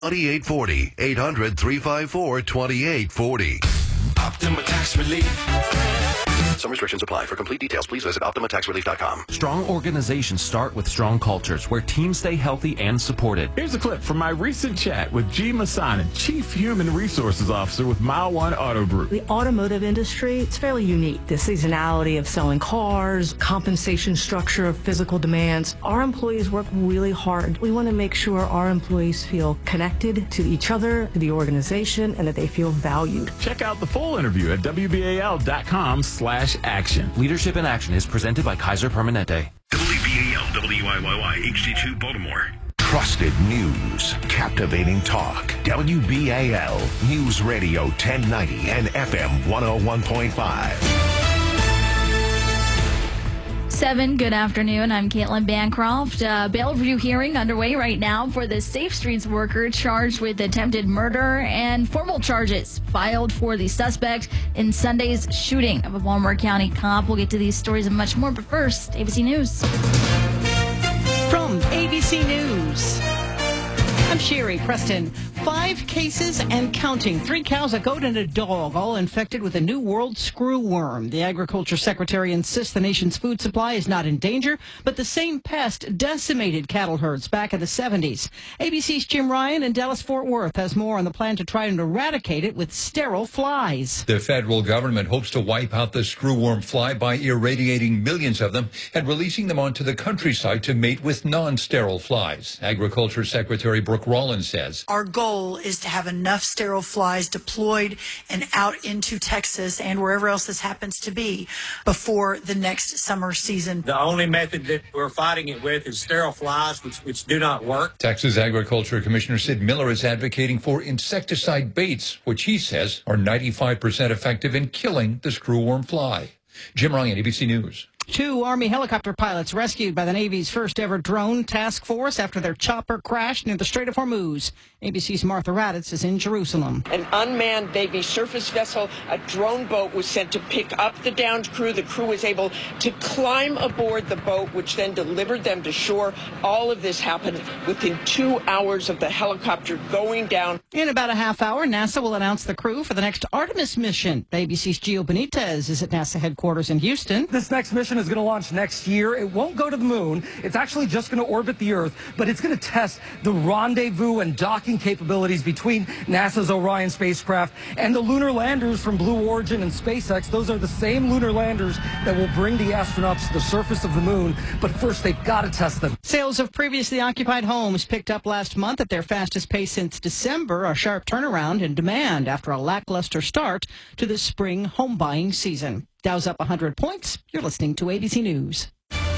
2840, 800-354-2840. Optima Tax Relief. Some restrictions apply. For complete details, please visit OptimaTaxRelief.com. Strong organizations start with strong cultures where teams stay healthy and supported. Here's a clip from my recent chat with G. Masana, Chief Human Resources Officer with Mile One Auto Group. The automotive industry, it's fairly unique. The seasonality of selling cars, compensation structure of physical demands. Our employees work really hard. We want to make sure our employees feel connected to each other, to the organization, and that they feel valued. Check out the full interview at WBAL.com/action. Leadership in Action is presented by Kaiser Permanente. WBAL, WIYY, HD2 Baltimore. Trusted news, captivating talk. WBAL News Radio 1090 and FM 101.5. 7, good afternoon. I'm Caitlin Bancroft. Bail review hearing underway right now for the Safe Streets worker charged with attempted murder, and formal charges filed for the suspect in Sunday's shooting of a Baltimore County cop. We'll get to these stories and much more, but first, ABC News. From ABC News, I'm Sherry Preston. 5 cases and counting. 3 cows, a goat, and a dog, all infected with a new world screwworm. The Agriculture Secretary insists the nation's food supply is not in danger, but the same pest decimated cattle herds back in the 70s. ABC's Jim Ryan in Dallas-Fort Worth has more on the plan to try and eradicate it with sterile flies. The federal government hopes to wipe out the screwworm fly by irradiating millions of them and releasing them onto the countryside to mate with non-sterile flies. Agriculture Secretary Brooke Rollins says, our goal is to have enough sterile flies deployed and out into Texas and wherever else this happens to be before the next summer season. The only method that we're fighting it with is sterile flies, which do not work. Texas Agriculture Commissioner Sid Miller is advocating for insecticide baits, which he says are 95% effective in killing the screwworm fly. Jim Ryan, ABC News. 2 Army helicopter pilots rescued by the Navy's first ever drone task force after their chopper crashed near the Strait of Hormuz. ABC's Martha Raddatz is in Jerusalem. An unmanned Navy surface vessel, a drone boat, was sent to pick up the downed crew. The crew was able to climb aboard the boat, which then delivered them to shore. All of this happened within 2 hours of the helicopter going down. In about a half hour, NASA will announce the crew for the next Artemis mission. ABC's Gio Benitez is at NASA headquarters in Houston. This next mission is going to launch next year. It won't go to the moon. It's actually just going to orbit the Earth, but it's going to test the rendezvous and docking capabilities between NASA's Orion spacecraft and the lunar landers from Blue Origin and SpaceX. Those are the same lunar landers that will bring the astronauts to the surface of the moon, but first they've got to test them. Sales of previously occupied homes picked up last month at their fastest pace since December, a sharp turnaround in demand after a lackluster start to the spring home buying season. Dow's up 100 points. You're listening to ABC News.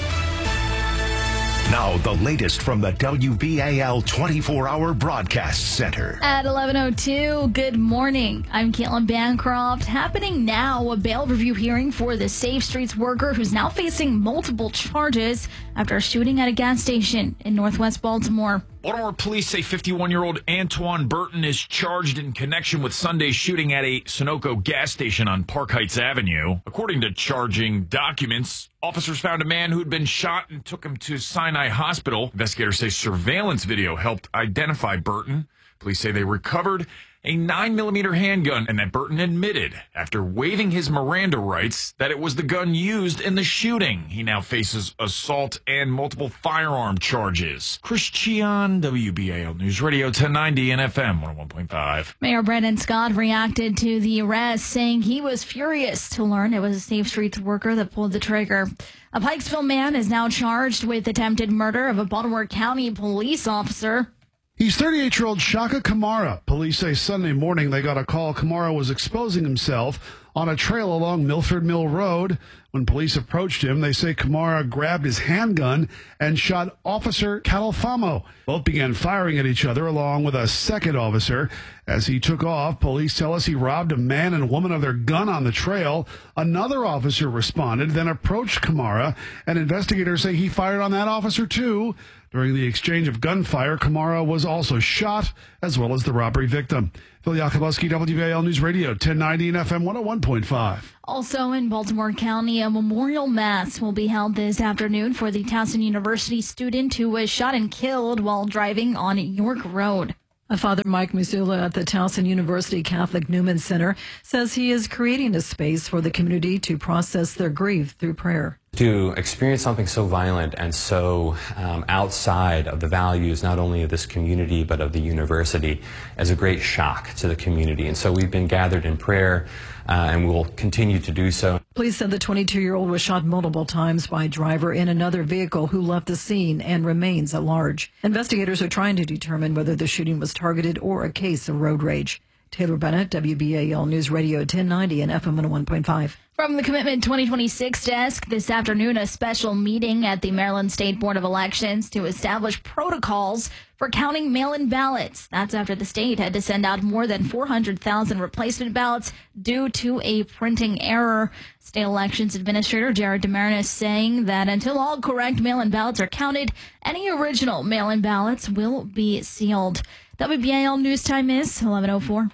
Now, the latest from the WBAL 24-hour broadcast center. At 11:02, good morning. I'm Caitlin Bancroft. Happening now, a bail review hearing for the Safe Streets worker who's now facing multiple charges after a shooting at a gas station in Northwest Baltimore. Baltimore police say 51-year-old Antoine Burton is charged in connection with Sunday's shooting at a Sunoco gas station on Park Heights Avenue. According to charging documents, officers found a man who had been shot and took him to Sinai Hospital. Investigators say surveillance video helped identify Burton. Police say they recovered a 9mm handgun and that Burton admitted, after waiving his Miranda rights, that it was the gun used in the shooting. He now faces assault and multiple firearm charges. Chris Chion, WBAL News Radio 1090 and FM 101.5. Mayor Brandon Scott reacted to the arrest, saying he was furious to learn it was a Safe Streets worker that pulled the trigger. A Pikesville man is now charged with attempted murder of a Baltimore County police officer. He's 38-year-old Shaka Kamara. Police say Sunday morning they got a call Kamara was exposing himself on a trail along Milford Mill Road. When police approached him, they say Kamara grabbed his handgun and shot Officer Califamo. Both began firing at each other along with a second officer. As he took off, police tell us he robbed a man and woman of their gun on the trail. Another officer responded, then approached Kamara, and investigators say he fired on that officer too. During the exchange of gunfire, Kamara was also shot, as well as the robbery victim. Phil Yakubuski, WBAL News Radio, 1090 and FM 101.5. Also in Baltimore County, a memorial mass will be held this afternoon for the Towson University student who was shot and killed while driving on York Road. Father Mike Musula at the Towson University Catholic Newman Center says he is creating a space for the community to process their grief through prayer. To experience something so violent and so outside of the values not only of this community but of the university is a great shock to the community. And so we've been gathered in prayer and we will continue to do so. Police said the 22-year-old was shot multiple times by a driver in another vehicle who left the scene and remains at large. Investigators are trying to determine whether the shooting was targeted or a case of road rage. Taylor Bennett, WBAL News Radio 1090 and FM 101.5. From the Commitment 2026 desk, this afternoon, a special meeting at the Maryland State Board of Elections to establish protocols for counting mail-in ballots. That's after the state had to send out more than 400,000 replacement ballots due to a printing error. State Elections Administrator Jared Demarinis saying that until all correct mail-in ballots are counted, any original mail-in ballots will be sealed. WBAL News Time is 11:04.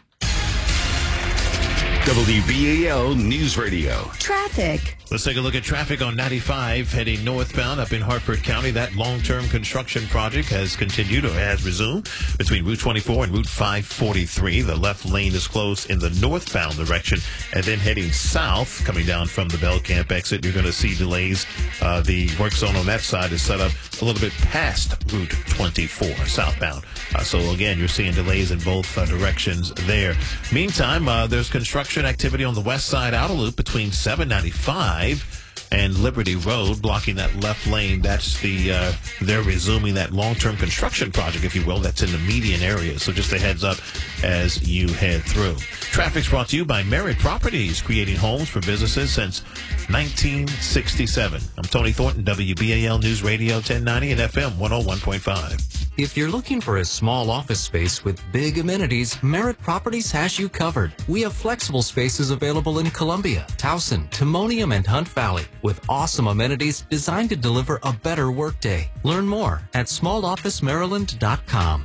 WBAL News Radio. Traffic. Let's take a look at traffic on 95 heading northbound up in Hartford County. That long-term construction project has continued or has resumed between Route 24 and Route 543. The left lane is closed in the northbound direction. And then heading south, coming down from the Bell Camp exit, you're going to see delays. The work zone on that side is set up a little bit past Route 24 southbound. So again, you're seeing delays in both directions there. Meantime, there's construction activity on the west side outer loop between 795 and Liberty Road, blocking that left lane. That's they're resuming that long-term construction project, if you will, that's in the median area. So just a heads up as you head through. Traffic's brought to you by Merit Properties, creating homes for businesses since 1967. I'm Tony Thornton, WBAL News Radio 1090 and FM 101.5. If you're looking for a small office space with big amenities, Merit Properties has you covered. We have flexible spaces available in Columbia, Towson, Timonium, and Hunt Valley, with awesome amenities designed to deliver a better workday. Learn more at smallofficemaryland.com.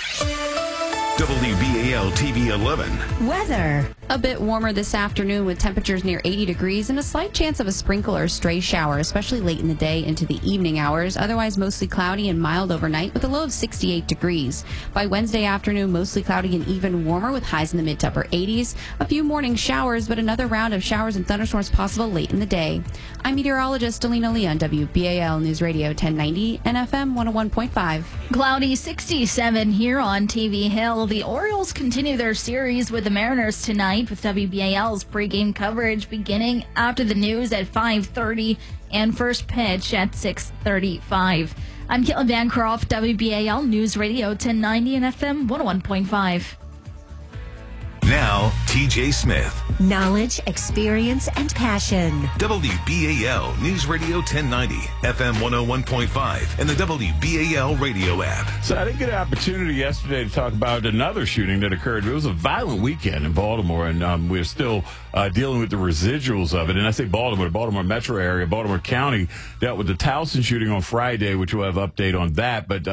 WBAL TV 11. Weather. A bit warmer this afternoon with temperatures near 80 degrees and a slight chance of a sprinkle or stray shower, especially late in the day into the evening hours. Otherwise, mostly cloudy and mild overnight with a low of 68 degrees. By Wednesday afternoon, mostly cloudy and even warmer with highs in the mid to upper 80s. A few morning showers, but another round of showers and thunderstorms possible late in the day. I'm meteorologist Delina Lee on WBAL News Radio 1090 and FM 101.5. Cloudy 67 here on TV Hill. The Orioles continue their series with the Mariners tonight, with WBAL's pregame coverage beginning after the news at 5:30 and first pitch at 6:35. I'm Caitlin Bancroft, WBAL News Radio 1090 and FM 101.5. Now, TJ Smith. Knowledge, experience, and passion. WBAL News Radio 1090, FM 101.5, and the WBAL radio app. So I didn't get an opportunity yesterday to talk about another shooting that occurred. It was a violent weekend in Baltimore, and we're still dealing with the residuals of it. And I say Baltimore, the Baltimore metro area, Baltimore County dealt with the Towson shooting on Friday, which we'll have update on that. But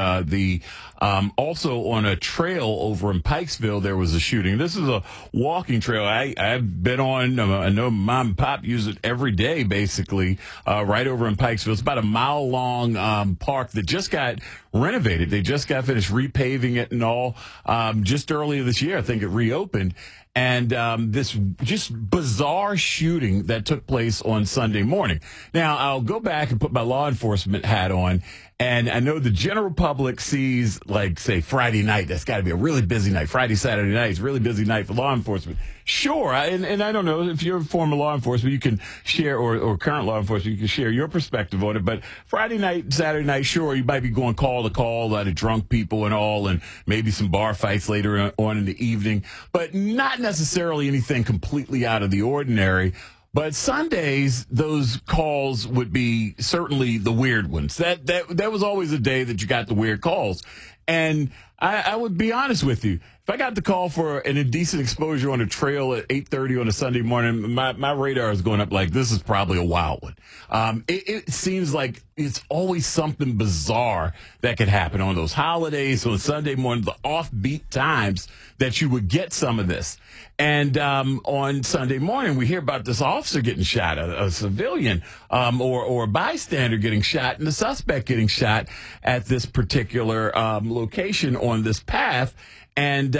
also on a trail over in Pikesville, there was a shooting. This is a walking trail I've been on. I know Mom and Pop use it every day, basically, right over in Pikesville. It's about a mile-long park that just got renovated. They just got finished repaving it and all just earlier this year. I think it reopened. And this just bizarre shooting that took place on Sunday morning. Now, I'll go back and put my law enforcement hat on. And I know the general public sees, like, say, Friday night. That's got to be a really busy night. Friday, Saturday night is a really busy night for law enforcement. Sure. And I don't know if you're a former law enforcement, you can share, or current law enforcement, you can share your perspective on it. But Friday night, Saturday night, sure, you might be going call to call, a lot of drunk people and all, and maybe some bar fights later on in the evening, but not necessarily anything completely out of the ordinary. But Sundays, those calls would be certainly the weird ones. That was always a day that you got the weird calls. And I would be honest with you. If I got the call for an indecent exposure on a trail at 8:30 on a Sunday morning, my radar is going up like, this is probably a wild one. It seems like it's always something bizarre that could happen on those holidays, on Sunday morning, the offbeat times that you would get some of this. And on Sunday morning, we hear about this officer getting shot, a civilian or a bystander getting shot, and the suspect getting shot at this particular location on this path. and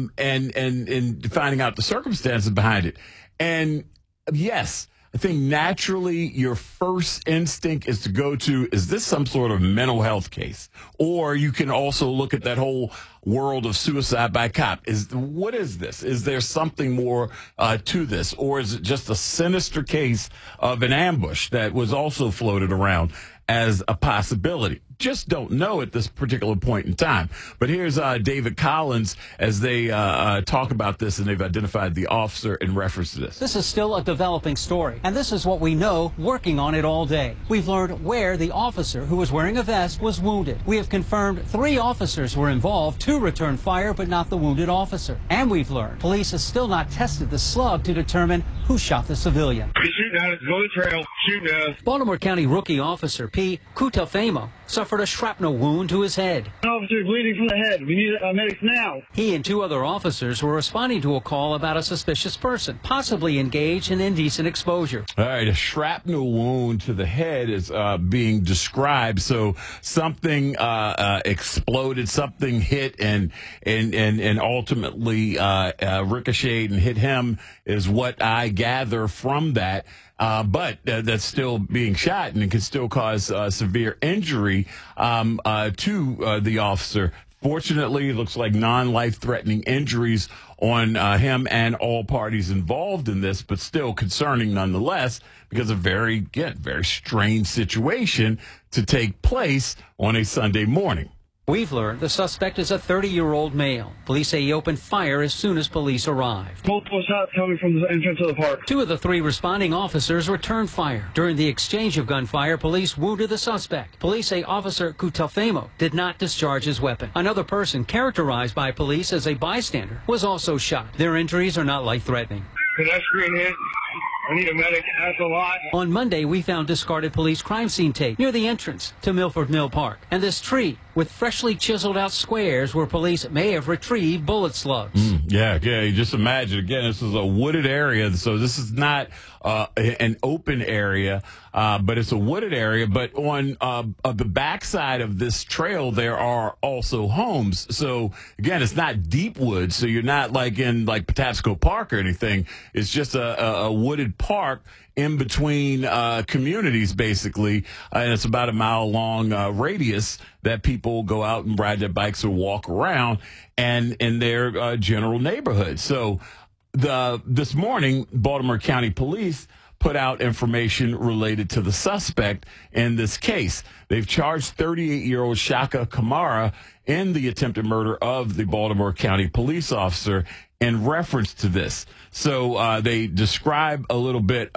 finding out the circumstances behind it. And yes, I think naturally your first instinct is to go to, is this some sort of mental health case? Or you can also look at that whole world of suicide by cop. What is this? Is there something more to this? Or is it just a sinister case of an ambush that was also floated around as a possibility? Just don't know at this particular point in time. But here's David Collins as they talk about this, and they've identified the officer in reference to this. This is still a developing story, and this is what we know working on it all day. We've learned where the officer who was wearing a vest was wounded. We have confirmed 3 officers were involved, 2 returned fire, but not the wounded officer. And we've learned police have still not tested the slug to determine who shot the civilian. Shoot down, go the trail, shoot down. Baltimore County rookie officer P. Cutafemo suffered a shrapnel wound to his head. An officer is bleeding from the head. We need medics now. He and 2 other officers were responding to a call about a suspicious person, possibly engaged in indecent exposure. All right, a shrapnel wound to the head is being described. So something exploded, something hit, and ultimately ricocheted and hit him is what I gather from that. But that's still being shot, and it can still cause severe injury to the officer. Fortunately, it looks like non-life-threatening injuries on him and all parties involved in this, but still concerning nonetheless, because a very strange situation to take place on a Sunday morning. We've learned the suspect is a 30-year-old male. Police say he opened fire as soon as police arrived. Multiple shots coming from the entrance of the park. 2 of the 3 responding officers returned fire. During the exchange of gunfire, police wounded the suspect. Police say Officer Cutafemo did not discharge his weapon. Another person, characterized by police as a bystander, was also shot. Their injuries are not life-threatening. Pedestrian hit. I need a medic. That's a lot. On Monday, we found discarded police crime scene tape near the entrance to Milford Mill Park. And this tree with freshly chiseled out squares where police may have retrieved bullet slugs. Yeah. You just imagine, again, this is a wooded area. So this is not an open area, but it's a wooded area. But on the backside of this trail, there are also homes. So, again, it's not deep woods. So you're not like in like Patapsco Park or anything. It's just a wooded park in between communities, basically, and it's about a mile-long radius that people go out and ride their bikes or walk around, and in their general neighborhood. So this morning, Baltimore County Police put out information related to the suspect in this case. They've charged 38-year-old Shaka Kamara in the attempted murder of the Baltimore County police officer in reference to this. So they describe a little bit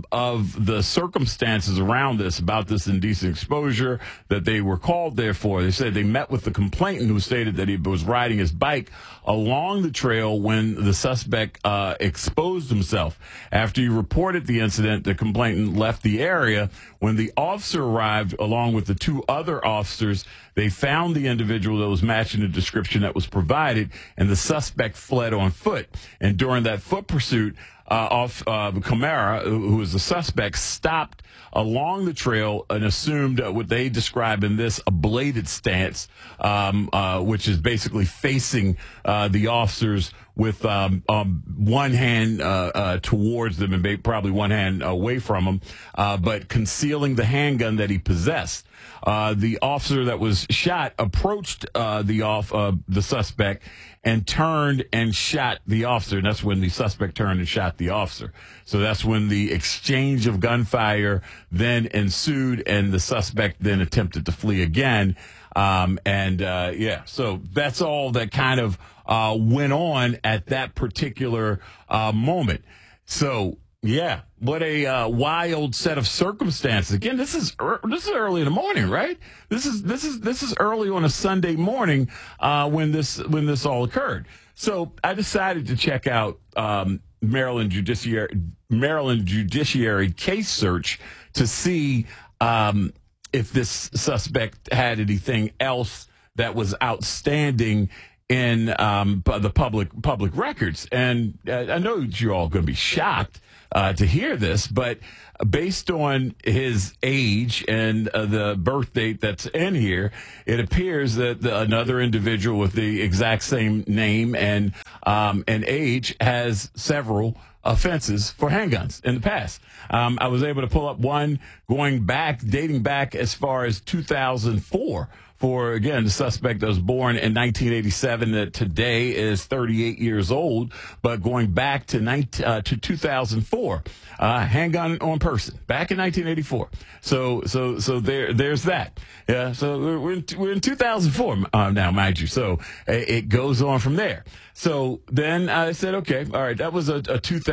of the circumstances around this, about this indecent exposure that they were called there for. They said they met with the complainant, who stated that he was riding his bike along the trail when the suspect exposed himself. After he reported the incident, the complainant left the area. When the officer arrived, along with the 2 other officers, they found the individual that was matching the description that was provided, and the suspect fled on foot. And during that foot pursuit, Kamara, who was the suspect, stopped along the trail and assumed what they describe in this a bladed stance, which is basically facing the officers with one hand towards them and probably one hand away from them, but concealing the handgun that he possessed. The officer that was shot approached the suspect and turned and shot the officer. And that's when the suspect turned and shot the officer. So that's when the exchange of gunfire then ensued, and the suspect then attempted to flee again. So that's all that kind of went on at that particular moment. So, yeah, what a wild set of circumstances. Again, this is early in the morning, right? This is early on a Sunday morning when this all occurred. So I decided to check out Maryland Judiciary Case Search to see if this suspect had anything else that was outstanding in the public records. And I know you're all going to be shocked to hear this, but based on his age and the birth date that's in here, it appears that another individual with the exact same name and age has several offenses for handguns in the past. I was able to pull up one dating back as far as 2004. For, again, the suspect that was born in 1987 that today is 38 years old, but going back to 2004, handgun on person, back in 1984. So there's that. Yeah, so we're in 2004 now, mind you. So it goes on from there. So then I said, okay, all right, that was a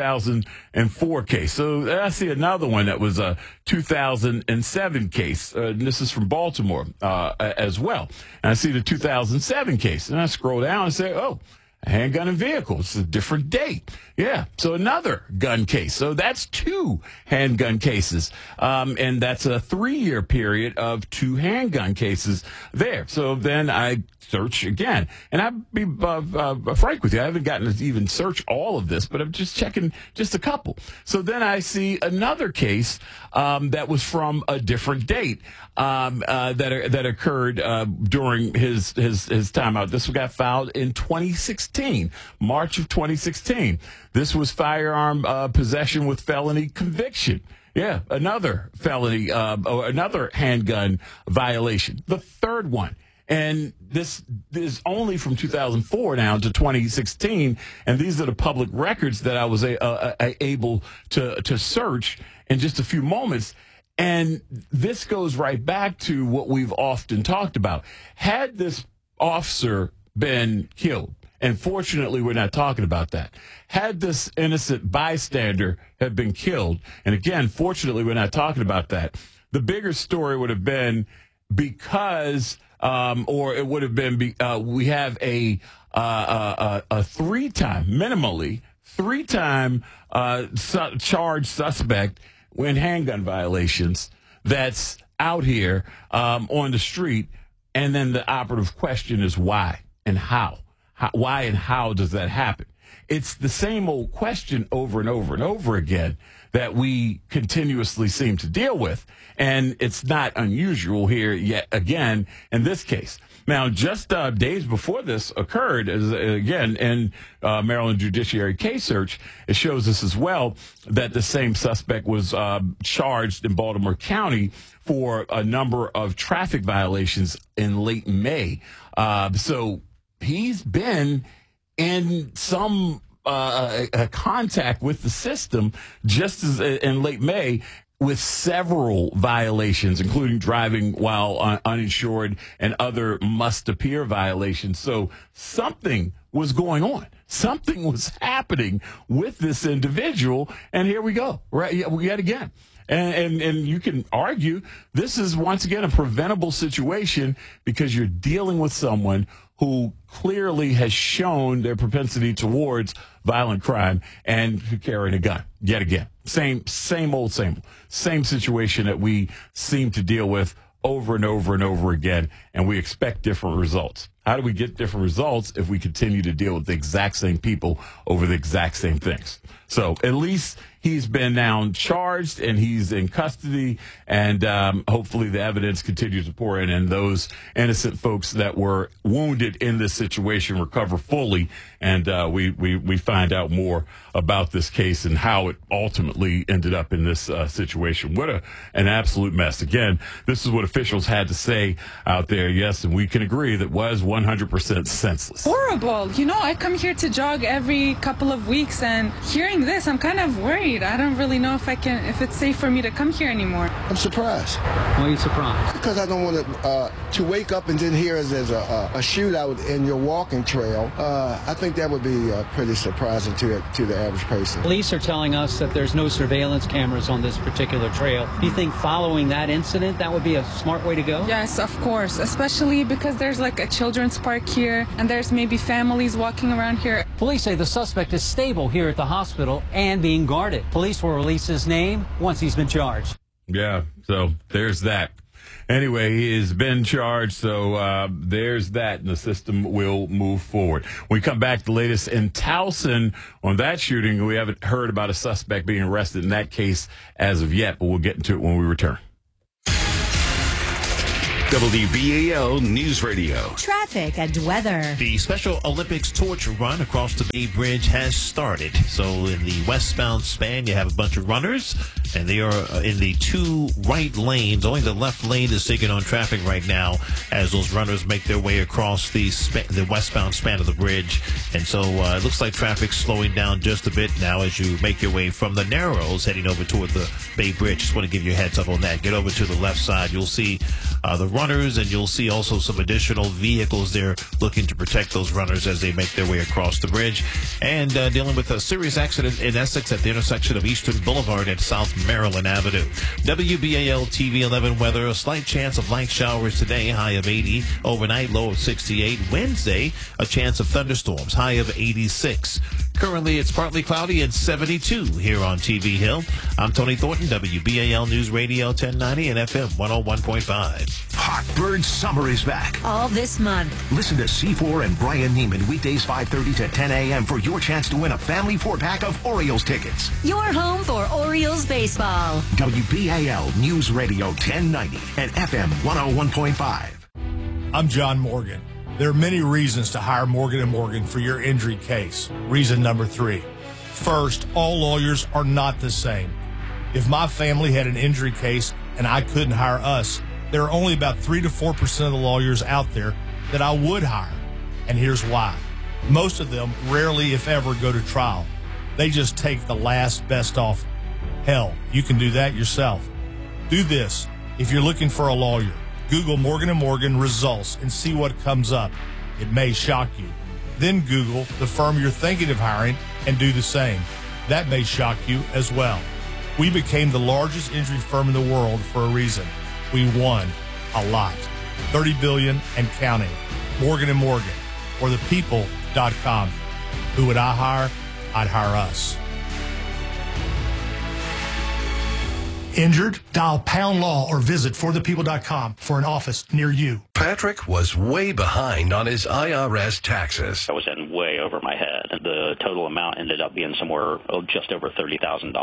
2004 case. So I see another one that was a 2007 case. This is from Baltimore as well. And I see the 2007 case. And I scroll down and say, oh, a handgun and vehicle. It's a different date. Yeah. So another gun case. So that's 2 handgun cases. And that's a 3-year period of 2 handgun cases there. So then I search again. And I'll be frank with you, I haven't gotten to even search all of this, but I'm just checking just a couple. So then I see another case that was from a different date that occurred during his time out. This got filed in 2016, March of 2016. This was firearm possession with felony conviction. Yeah, another felony, or another handgun violation. The third one. And this is only from 2004 now to 2016. And these are the public records that I was able to search in just a few moments. And this goes right back to what we've often talked about. Had this officer been killed, and fortunately we're not talking about that. Had this innocent bystander have been killed, and again, fortunately we're not talking about that, the bigger story would have been because... or it would have been, we have a 3-time charged suspect in handgun violations that's out here on the street. And then the operative question is why and how. Why and how does that happen? It's the same old question over and over and over again that we continuously seem to deal with. And it's not unusual here yet again in this case. Now, just days before this occurred, again, in Maryland Judiciary Case Search, it shows us as well that the same suspect was charged in Baltimore County for a number of traffic violations in late May. So he's been in some contact with the system just as in late May with several violations, including driving while uninsured and other must-appear violations. So something was going on. Something was happening with this individual, and here we go, right? Yet again. And you can argue this is, once again, a preventable situation because you're dealing with someone who clearly has shown their propensity towards violent crime and carrying a gun. Yet again, same situation that we seem to deal with over and over and over again, and we expect different results. How do we get different results if we continue to deal with the exact same people over the exact same things? So at least he's been now charged and he's in custody, and hopefully the evidence continues to pour in, and those innocent folks that were wounded in this situation recover fully, and we find out more about this case and how it ultimately ended up in this situation. What an absolute mess. Again, this is what officials had to say out there, yes, and we can agree that was 100% senseless. Horrible. You know, I come here to jog every couple of weeks, and hearing this, I'm kind of worried. I don't really know if it's safe for me to come here anymore. I'm surprised. Why are you surprised? Because I don't want to wake up and then hear there's a shootout in your walking trail. I think that would be pretty surprising to the average person. Police are telling us that there's no surveillance cameras on this particular trail. Do you think following that incident, that would be a smart way to go? Yes, of course, especially because there's like a children's park here, and there's maybe families walking around here. Police say the suspect is stable here at the hospital and being guarded. Police will release his name once he's been charged. Yeah, so there's that. Anyway, he has been charged, so there's that, and the system will move forward. When we come back, the latest in Towson on that shooting. We haven't heard about a suspect being arrested in that case as of yet, but we'll get into it when we return. WBAL News Radio. Traffic and weather. The Special Olympics torch run across the Bay Bridge has started. So in the westbound span, you have a bunch of runners, and they are in the two right lanes. Only the left lane is taking on traffic right now as those runners make their way across the westbound span of the bridge. And so it looks like traffic's slowing down just a bit now as you make your way from the Narrows heading over toward the Bay Bridge. Just want to give you a heads up on that. Get over to the left side. You'll see the runners, and you'll see also some additional vehicles there looking to protect those runners as they make their way across the bridge. And dealing with a serious accident in Essex at the intersection of Eastern Boulevard and South Maryland Avenue. WBAL TV 11 weather, a slight chance of light showers today, high of 80. Overnight, low of 68. Wednesday, a chance of thunderstorms, high of 86. Currently, it's partly cloudy and 72 here on TV Hill. I'm Tony Thornton, WBAL News Radio 1090 and FM 101.5. Hot Bird Summer is back. All this month. Listen to C4 and Brian Neiman weekdays 5:30 to 10 a.m. for your chance to win a family 4-pack of Orioles tickets. Your home for Orioles baseball. WBAL News Radio 1090 and FM 101.5. I'm John Morgan. There are many reasons to hire Morgan & Morgan for your injury case. Reason number 3. First, all lawyers are not the same. If my family had an injury case and I couldn't hire us, there are only about 3 to 4% of the lawyers out there that I would hire. And here's why. Most of them rarely, if ever, go to trial. They just take the last best offer. Hell, you can do that yourself. Do this. If you're looking for a lawyer, Google Morgan & Morgan results and see what comes up. It may shock you. Then Google the firm you're thinking of hiring and do the same. That may shock you as well. We became the largest injury firm in the world for a reason. We won a lot. $30 billion and counting. Morgan & Morgan, or thepeople.com. Who would I hire? I'd hire us. Injured? Dial pound law or visit forthepeople.com for an office near you. Patrick was way behind on his IRS taxes. I was in way over my head. The total amount ended up being somewhere just over $30,000.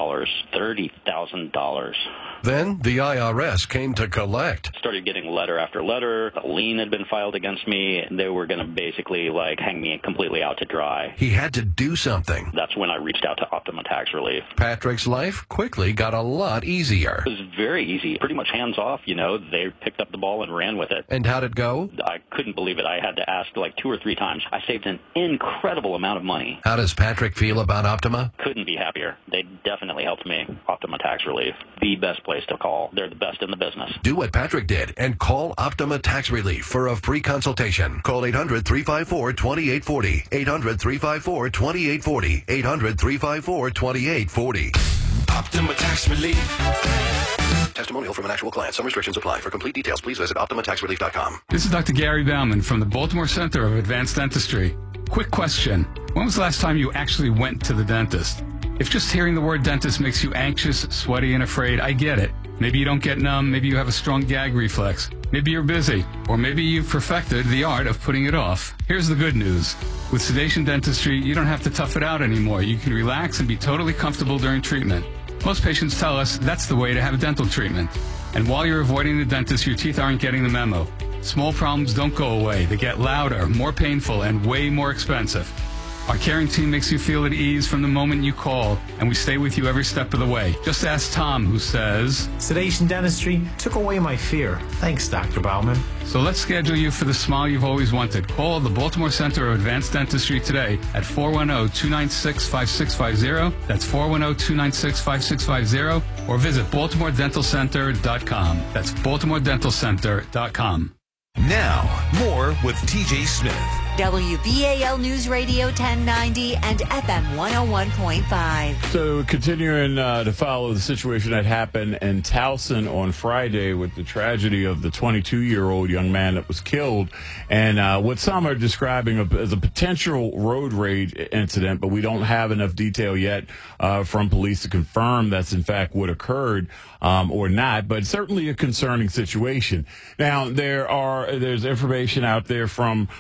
$30,000. Then the IRS came to collect. Started getting letter after letter. A lien had been filed against me. They were going to basically hang me completely out to dry. He had to do something. That's when I reached out to Optima Tax Relief. Patrick's life quickly got a lot easier. It was very easy. Pretty much hands off, They picked up the ball and ran with it. And how'd it go? I couldn't believe it. I had to ask 2 or 3 times. I saved an incredible amount of money. How does Patrick feel about Optima? Couldn't be happier. They definitely helped me. Optima Tax Relief. The best place to call. They're the best in the business. Do what Patrick did and call Optima Tax Relief for a free consultation. Call 800-354-2840. 800-354-2840. 800-354-2840. Optima Tax Relief. Testimonial from an actual client. Some restrictions apply. For complete details, please visit OptimaTaxRelief.com. This is Dr. Gary Bauman from the Baltimore Center of Advanced Dentistry. Quick question. When was the last time you actually went to the dentist? If just hearing the word dentist makes you anxious, sweaty, and afraid, I get it. Maybe you don't get numb. Maybe you have a strong gag reflex. Maybe you're busy. Or maybe you've perfected the art of putting it off. Here's the good news. With sedation dentistry, you don't have to tough it out anymore. You can relax and be totally comfortable during treatment. Most patients tell us that's the way to have dental treatment. And while you're avoiding the dentist, your teeth aren't getting the memo. Small problems don't go away. They get louder, more painful, and way more expensive. Our caring team makes you feel at ease from the moment you call, and we stay with you every step of the way. Just ask Tom, who says, sedation dentistry took away my fear. Thanks, Dr. Bauman. So let's schedule you for the smile you've always wanted. Call the Baltimore Center of Advanced Dentistry today at 410-296-5650. That's 410-296-5650. Or visit BaltimoreDentalCenter.com. That's BaltimoreDentalCenter.com. Now, more with TJ Smith. WBAL News Radio 1090 and FM 101.5. So continuing to follow the situation that happened in Towson on Friday with the tragedy of the 22-year-old young man that was killed, and what some are describing as a potential road rage incident, but we don't have enough detail yet from police to confirm that's in fact what occurred or not, but certainly a concerning situation. Now, there's information out there from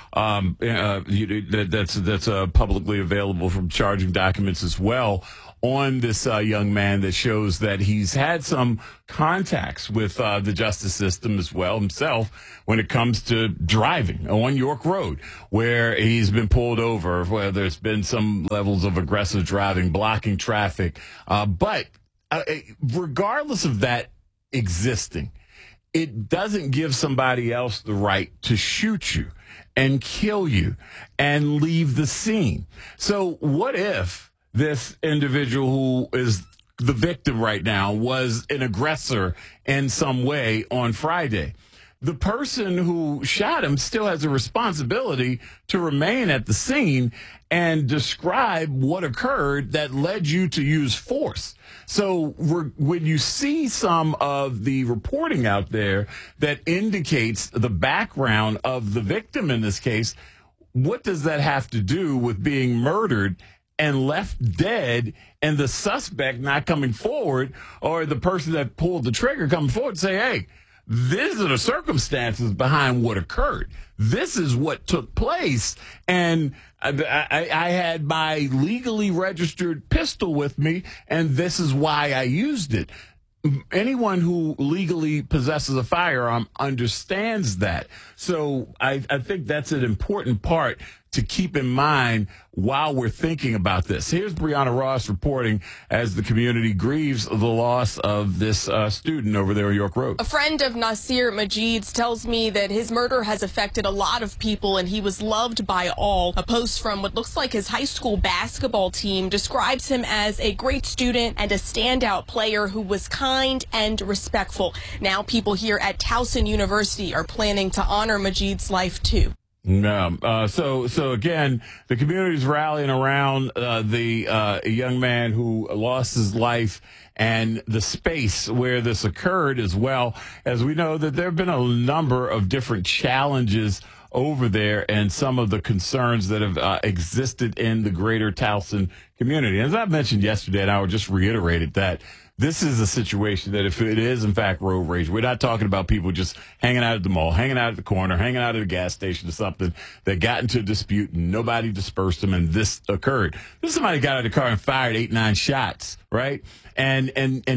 that's publicly available from charging documents as well on this young man that shows that he's had some contacts with the justice system as well himself when it comes to driving on York Road, where he's been pulled over, where there's been some levels of aggressive driving, blocking traffic. But regardless of that existing, it doesn't give somebody else the right to shoot you and kill you and leave the scene. So what if this individual who is the victim right now was an aggressor in some way on Friday? The person who shot him still has a responsibility to remain at the scene and describe what occurred that led you to use force. So when you see some of the reporting out there that indicates the background of the victim in this case, what does that have to do with being murdered and left dead and the suspect not coming forward, or the person that pulled the trigger coming forward and say, hey, these are the circumstances behind what occurred. This is what took place. And I had my legally registered pistol with me, and this is why I used it. Anyone who legally possesses a firearm understands that. So I think that's an important part to keep in mind while we're thinking about this. Here's Brianna Ross reporting as the community grieves the loss of this student over there on York Road. A friend of Nasir Majid's tells me that his murder has affected a lot of people and he was loved by all. A post from what looks like his high school basketball team describes him as a great student and a standout player who was kind and respectful. Now people here at Towson University are planning to honor Majid's life too. So again, the community's rallying around the young man who lost his life and the space where this occurred, as well as we know that there have been a number of different challenges over there and some of the concerns that have existed in the greater Towson community. As I mentioned yesterday, and I would just reiterate it, that this is a situation that if it is, in fact, road rage, we're not talking about people just hanging out at the mall, hanging out at the corner, hanging out at a gas station or something that got into a dispute and nobody dispersed them and this occurred. This somebody got out of the car and fired 8-9 shots, right? And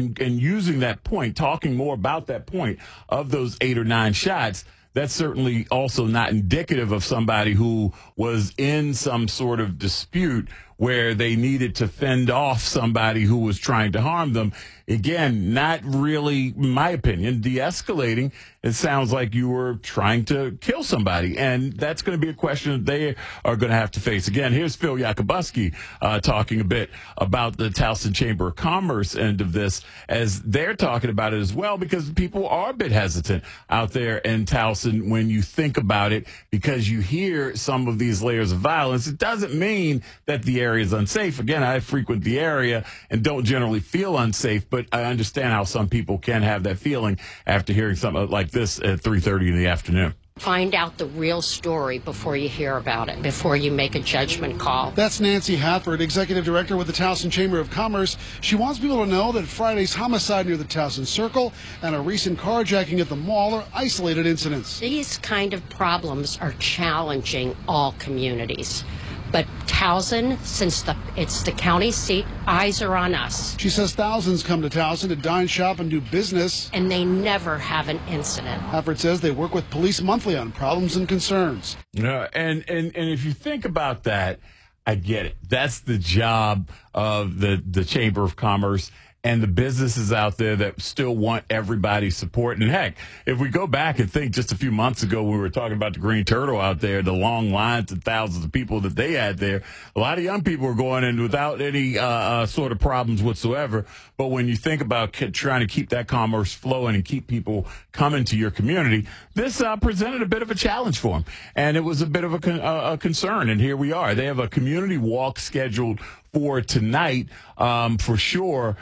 using that point, talking more about that point of those 8 or 9 shots, that's certainly also not indicative of somebody who was in some sort of dispute where they needed to fend off somebody who was trying to harm them. Again, not really, in my opinion, de-escalating. It sounds like you were trying to kill somebody, and that's going to be a question that they are going to have to face. Again, here's Phil Yakubuski talking a bit about the Towson Chamber of Commerce end of this, as they're talking about it as well, because people are a bit hesitant out there in Towson when you think about it, because you hear some of these layers of violence. It doesn't mean that the area is unsafe. Again, I frequent the area and don't generally feel unsafe, but I understand how some people can have that feeling after hearing something like this at 3:30 in the afternoon. Find out the real story before you hear about it, before you make a judgment call. That's Nancy Hafford, Executive Director with the Towson Chamber of Commerce. She wants people to know that Friday's homicide near the Towson Circle and a recent carjacking at the mall are isolated incidents. These kind of problems are challenging all communities. But Towson, since it's the county seat, eyes are on us. She says thousands come to Towson to dine, shop, and do business. And they never have an incident. Hafford says they work with police monthly on problems and concerns. And if you think about that, I get it. That's the job of the Chamber of Commerce. and the businesses out there that still want everybody's support. And heck, if we go back and think just a few months ago, we were talking about the Green Turtle out there, the long lines and thousands of people that they had there. A lot of young people were going in without any sort of problems whatsoever. But when you think about trying to keep that commerce flowing and keep people coming to your community, this presented a bit of a challenge for them. And it was a bit of a concern. And here we are. They have a community walk scheduled for tonight, for sure.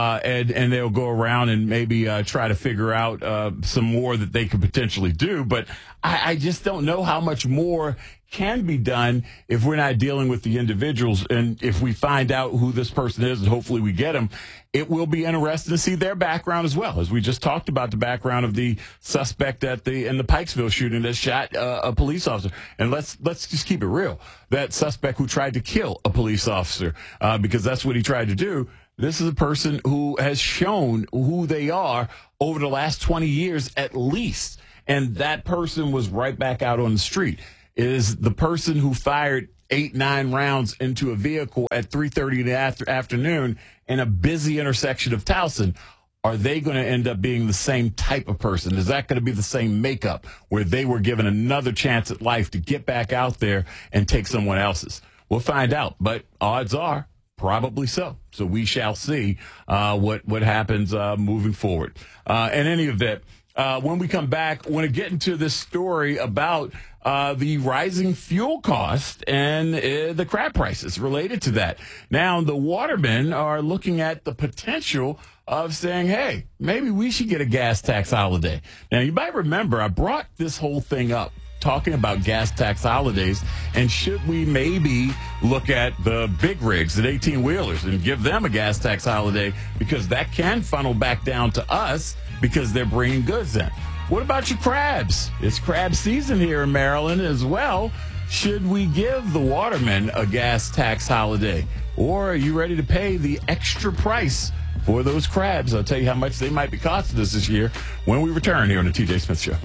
And they'll go around and maybe try to figure out some more that they could potentially do. But I just don't know how much more can be done if we're not dealing with the individuals. And if we find out who this person is, and hopefully we get them, it will be interesting to see their background as well. As we just talked about the background of the suspect in the Pikesville shooting that shot a police officer. And let's just keep it real. That suspect who tried to kill a police officer, because that's what he tried to do. This is a person who has shown who they are over the last 20 years at least. And that person was right back out on the street. It is the person who fired 8-9 rounds into a vehicle at 3:30 in the afternoon in a busy intersection of Towson. Are they going to end up being the same type of person? Is that going to be the same makeup where they were given another chance at life to get back out there and take someone else's? We'll find out, but odds are probably so. So we shall see what happens moving forward. In any event, when we come back, I want to get into this story about the rising fuel cost and the crab prices related to that. Now, the watermen are looking at the potential of saying, hey, maybe we should get a gas tax holiday. Now, you might remember I brought this whole thing up talking about gas tax holidays, and should we maybe look at the big rigs, the 18-wheelers, and give them a gas tax holiday, because that can funnel back down to us because they're bringing goods in. What about your crabs? It's crab season here in Maryland as well. Should we give the watermen a gas tax holiday? Or are you ready to pay the extra price for those crabs? I'll tell you how much they might be costing us this year when we return here on the TJ Smith Show.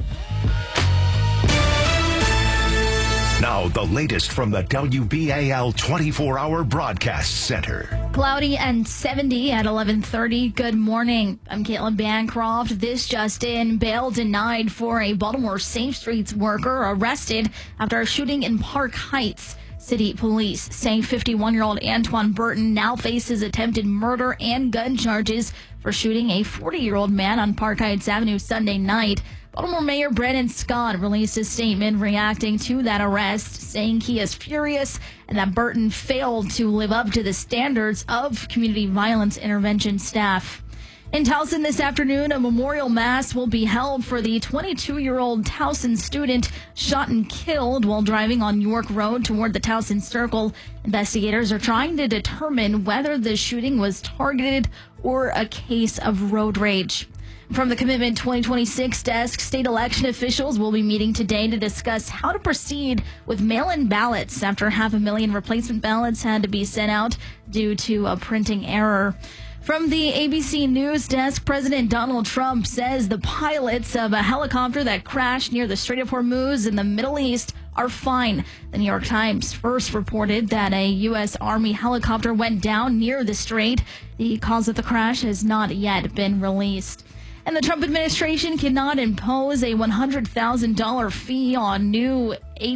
Now, the latest from the WBAL 24-hour broadcast center. Cloudy and 70 at 11:30. Good morning. I'm Caitlin Bancroft. This just in. Bail denied for a Baltimore Safe Streets worker arrested after a shooting in Park Heights. City police say 51-year-old Antoine Burton now faces attempted murder and gun charges for shooting a 40-year-old man on Park Heights Avenue Sunday night. Baltimore Mayor Brandon Scott released a statement reacting to that arrest, saying he is furious and that Burton failed to live up to the standards of community violence intervention staff. In Towson this afternoon, a memorial mass will be held for the 22-year-old Towson student shot and killed while driving on York Road toward the Towson Circle. Investigators are trying to determine whether the shooting was targeted or a case of road rage. From the Commitment 2026 desk, state election officials will be meeting today to discuss how to proceed with mail-in ballots after 500,000 replacement ballots had to be sent out due to a printing error. From the ABC News desk, President Donald Trump says the pilots of a helicopter that crashed near the Strait of Hormuz in the Middle East are fine. The New York Times first reported that a U.S. Army helicopter went down near the strait. The cause of the crash has not yet been released. And the Trump administration cannot impose a $100,000 fee on new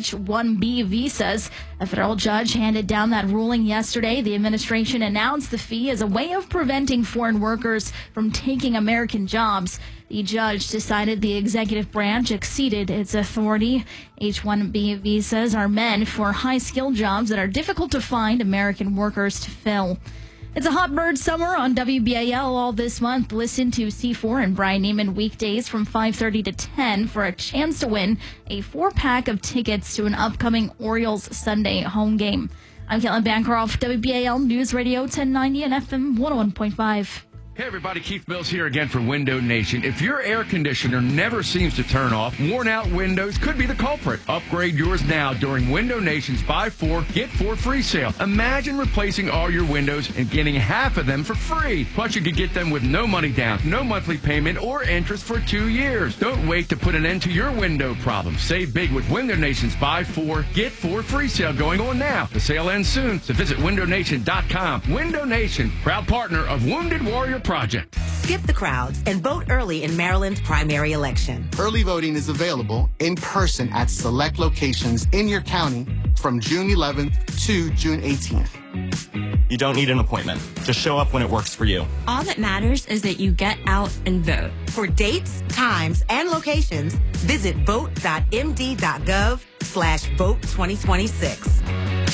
H-1B visas. A federal judge handed down that ruling yesterday. The administration announced the fee as a way of preventing foreign workers from taking American jobs. The judge decided the executive branch exceeded its authority. H-1B visas are meant for high-skilled jobs that are difficult to find American workers to fill. It's a hot bird summer on WBAL all this month. Listen to C4 and Brian Neiman weekdays from 5:30 to 10 for a chance to win a 4-pack of tickets to an upcoming Orioles Sunday home game. I'm Caitlin Bancroft, WBAL News Radio 1090 and FM 101.5. Hey everybody, Keith Mills here again for Window Nation. If your air conditioner never seems to turn off, worn out windows could be the culprit. Upgrade yours now during Window Nation's Buy 4, Get 4 free sale. Imagine replacing all your windows and getting half of them for free. Plus you could get them with no money down, no monthly payment, or interest for 2 years. Don't wait to put an end to your window problem. Save big with Window Nation's Buy 4, Get 4 free sale going on now. The sale ends soon, so visit windownation.com. Window Nation, proud partner of Wounded Warrior project. Skip the crowds and vote early in Maryland's primary election. Early voting is available in person at select locations in your county from June 11th to June 18th. You don't need an appointment. Just show up when it works for you. All that matters is that you get out and vote. For dates, times, and locations, visit vote.md.gov/vote2026.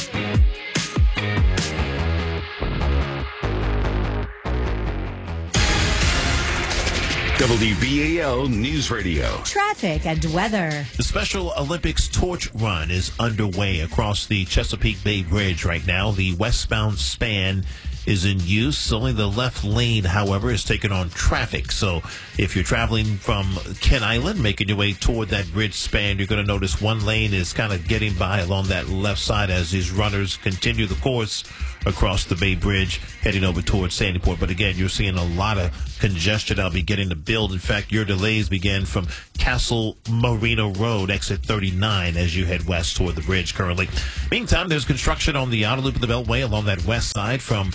WBAL News Radio. Traffic and weather. The Special Olympics torch run is underway across the Chesapeake Bay Bridge right now. The westbound span is in use. Only the left lane, however, is taking on traffic. So if you're traveling from Kent Island, making your way toward that bridge span, you're going to notice one lane is kind of getting by along that left side as these runners continue the course across the Bay Bridge, heading over towards Sandyport. But again, you're seeing a lot of congestion that'll be getting to build. In fact, your delays begin from Castle Marina Road, exit 39, as you head west toward the bridge currently. Meantime, there's construction on the outer loop of the Beltway along that west side from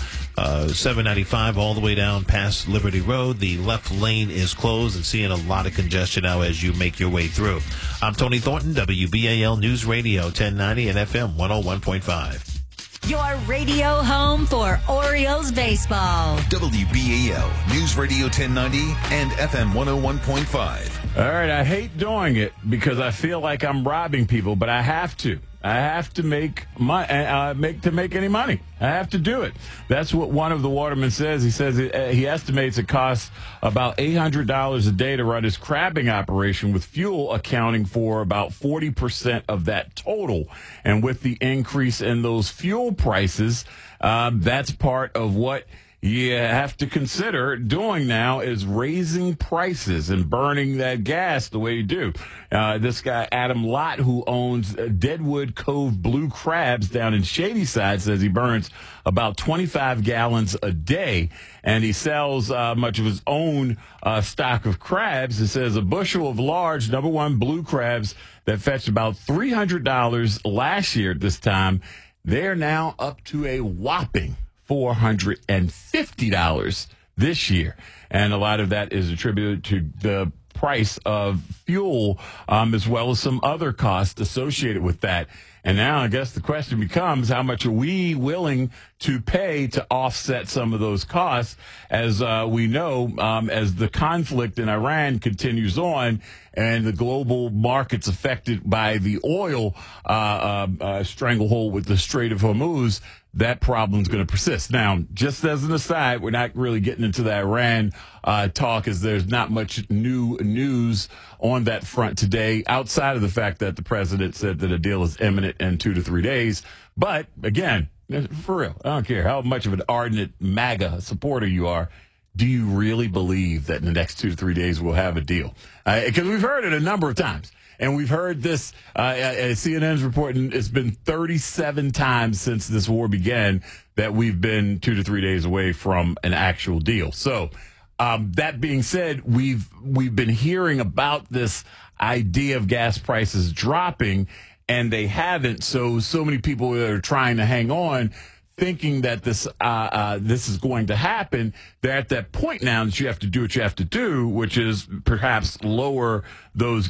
795 all the way down past Liberty Road. The left lane is closed and seeing a lot of congestion now as you make your way through. I'm Tony Thornton, WBAL News Radio 1090 and FM 101.5. Your radio home for Orioles baseball. WBAL News Radio 1090 and FM 101.5. All right, I hate doing it because I feel like I'm robbing people, but I have to. I have to make any money. I have to do it. That's what one of the watermen says. He says he estimates it costs about $800 a day to run his crabbing operation, with fuel accounting for about 40% of that total. And with the increase in those fuel prices, that's part of what you have to consider doing now, is raising prices and burning that gas the way you do. This guy, Adam Lott, who owns Deadwood Cove Blue Crabs down in Shadyside, says he burns about 25 gallons a day, and he sells much of his own stock of crabs. It says a bushel of large number one blue crabs that fetched about $300 last year at this time, they're now up to a whopping $450 this year. And a lot of that is attributed to the price of fuel, as well as some other costs associated with that. And now I guess the question becomes, how much are we willing to pay to offset some of those costs? As we know, as the conflict in Iran continues on and the global markets affected by the oil stranglehold with the Strait of Hormuz, that problem's going to persist. Now, just as an aside, we're not really getting into the Iran talk, as there's not much new news on that front today, outside of the fact that the president said that a deal is imminent in 2 to 3 days. But again, for real, I don't care how much of an ardent MAGA supporter you are. Do you really believe that in the next 2 to 3 days we'll have a deal? Because we've heard it a number of times. And we've heard this, CNN's reporting, it's been 37 times since this war began that we've been 2 to 3 days away from an actual deal. So that being said, we've been hearing about this idea of gas prices dropping, and they haven't. So many people that are trying to hang on, thinking that this is going to happen, they're at that point now that you have to do what you have to do, which is perhaps lower those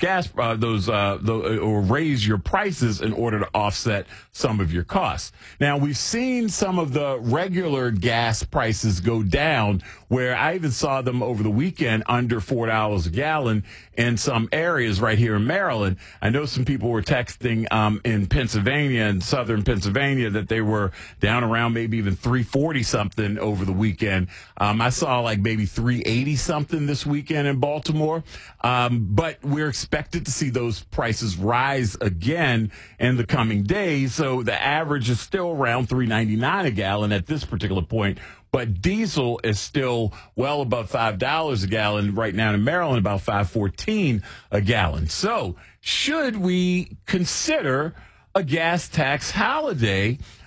or raise your prices in order to offset some of your costs. Now, we've seen some of the regular gas prices go down, where I even saw them over the weekend under $4 a gallon in some areas right here in Maryland. I know some people were texting in Pennsylvania and southern Pennsylvania that they were down around maybe even $3.40 something over the weekend. I saw like maybe $3.80 something this weekend in Baltimore. But we're expected to see those prices rise again in the coming days. So the average is still around $3.99 a gallon at this particular point. But diesel is still well above $5 a gallon right now in Maryland, about $5.14 a gallon. So should we consider a gas tax holiday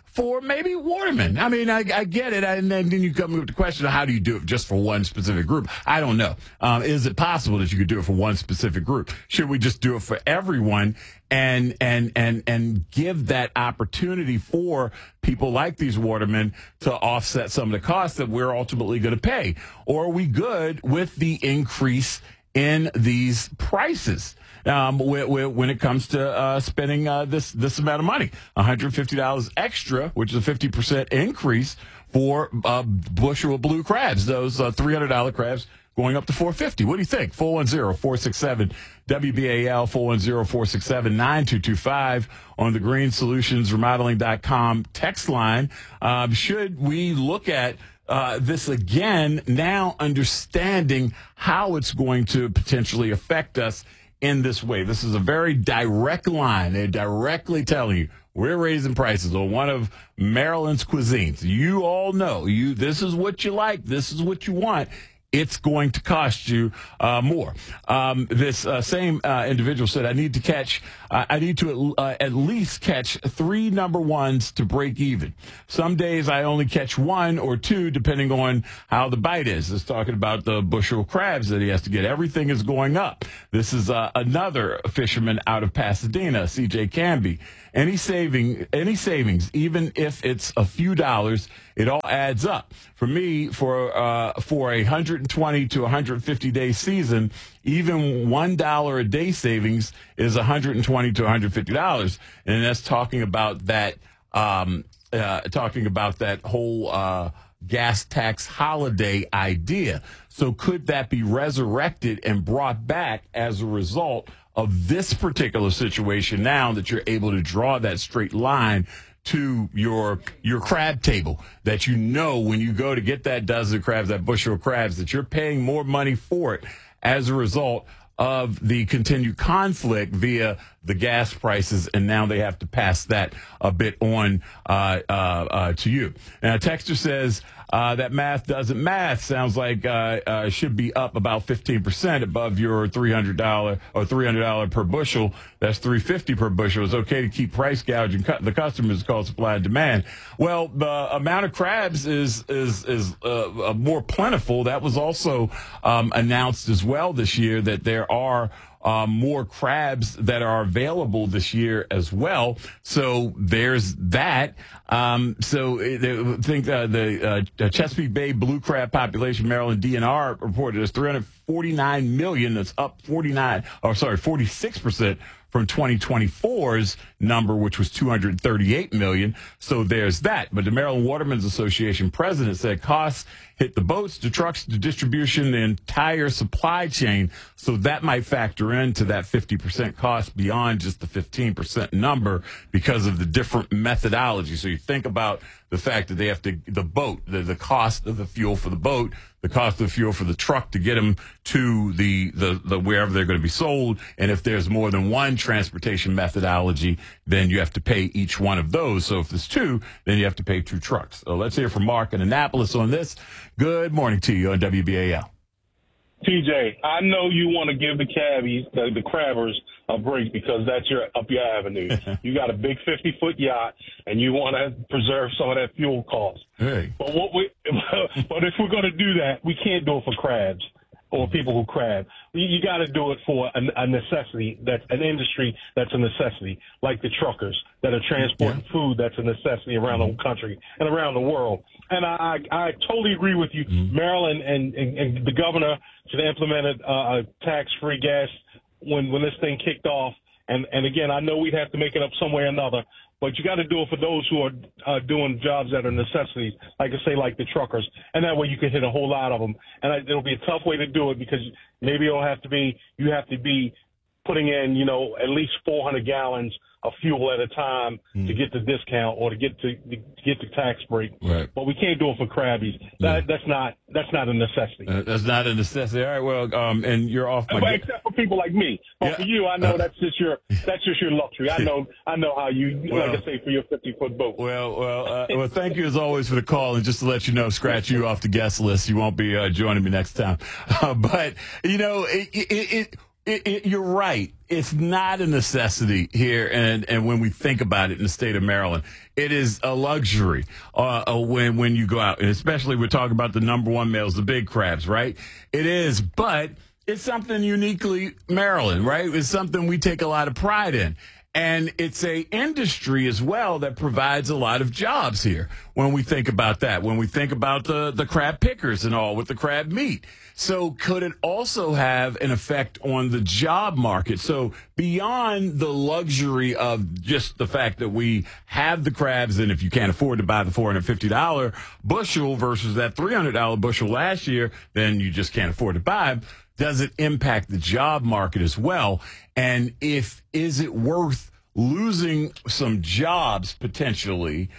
for maybe Waterman. I mean, I get it. And then you come with the question of how do you do it just for one specific group? I don't know. Is it possible that you could do it for one specific group? Should we just do it for everyone and give that opportunity for people like these Watermen to offset some of the costs that we're ultimately going to pay? Or are we good with the increase in these prices? When it comes to spending this amount of money, $150 extra, which is a 50% increase for a bushel of blue crabs, those $300 crabs going up to $450. What do you think? 410-467 WBAL, 410-467-9225 on the Green Solutions Remodeling.com text line. Should we look at this again, now understanding how it's going to potentially affect us in this way? This is a very direct line. They're directly telling you, we're raising prices on one of Maryland's cuisines. You all know, this is what you like, this is what you want. It's going to cost you more. This same individual said, I need to at least catch 3 number ones to break even. Some days I only catch 1 or 2, depending on how the bite is. It's talking about the bushel of crabs that he has to get. Everything is going up. This is another fisherman out of Pasadena, CJ Canby. Any savings, even if it's a few dollars, it all adds up. For me, for a 120 to 150 day season, even $1 a day savings is $120 to $150, and that's talking about that whole gas tax holiday idea. So could that be resurrected and brought back as a result of this particular situation, now that you're able to draw that straight line to your crab table, that you know when you go to get that dozen of crabs, that bushel of crabs, that you're paying more money for it as a result of the continued conflict via the gas prices, and now they have to pass that a bit on to you. And a texter says that math doesn't math. Sounds like should be up about 15% above your $300 or $300 per bushel. That's $350 per bushel. It's okay to keep price gouging the customers called supply and demand. Well, the amount of crabs is more plentiful. That was also announced as well this year, that there are more crabs that are available this year as well. So there's that. The Chesapeake Bay blue crab population, Maryland DNR reported as 349 million. That's up 46% from 2024's number, which was 238 million. So there's that. But the Maryland Watermen's Association president said costs hit the boats, the trucks, the distribution, the entire supply chain. So that might factor into that 50% cost beyond just the 15% number because of the different methodology. So you think about the fact that they have to, the cost of the fuel for the boat, the cost of the fuel for the truck to get them to the wherever they're going to be sold. And if there's more than one transportation methodology, then you have to pay each one of those. So if there's 2, then you have to pay 2 trucks. So let's hear from Mark in Annapolis on this. Good morning to you on WBAL. TJ, I know you want to give the cabbies, the crabbers, a break because that's up your avenue. You got a big 50-foot yacht, and you want to preserve some of that fuel cost. Hey. But but if we're going to do that, we can't do it for crabs or people who crab. You got to do it for a necessity, that's an industry that's a necessity, like the truckers that are transporting food that's a necessity around the country and around the world. And I totally agree with you. Maryland and the governor should have implemented a tax-free gas when this thing kicked off. And again, I know we'd have to make it up some way or another, but you got to do it for those who are doing jobs that are necessities, like I say, like the truckers. And that way you can hit a whole lot of them. And it'll be a tough way to do it because maybe you have to be putting in, at least 400 gallons of fuel at a time to get the discount or to get the tax break. Right. But we can't do it for crabbies. That's not a necessity. That's not a necessity. All right. Well, and you're off. Except for people like me. But for you, I know that's just your luxury. I know how you, like I say, for your 50-foot boat. Well, thank you as always for the call. And just to let you know, scratch you off the guest list. You won't be joining me next time. But You're right. It's not a necessity here, and when we think about it in the state of Maryland, it is a luxury when you go out, and especially we're talking about the number one males, the big crabs, right? It is, but it's something uniquely Maryland, right? It's something we take a lot of pride in. And it's a industry as well that provides a lot of jobs here when we think about that, when we think about the crab pickers and all with the crab meat. So could it also have an effect on the job market? So beyond the luxury of just the fact that we have the crabs, and if you can't afford to buy the $450 bushel versus that $300 bushel last year, then you just can't afford to buy them. Does it impact the job market as well? And is it worth losing some jobs potentially